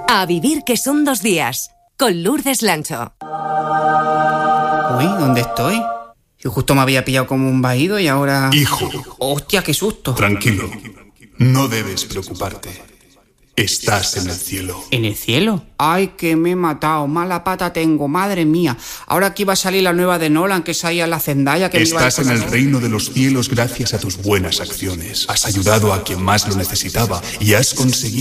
A vivir que son 2 días, con Lourdes Lancho. Uy, ¿dónde estoy? Yo justo me había pillado como un vaído y ahora... Hijo. ¡Hostia, qué susto! Tranquilo, no debes preocuparte. Estás en el cielo. ¿En el cielo? ¡Ay, que me he matado! Mala pata tengo, madre mía. Ahora aquí va a salir la nueva de Nolan, que es ahí a la Zendaya. Que Estás en el reino de los cielos gracias a tus buenas acciones. Has ayudado a quien más lo necesitaba y has conseguido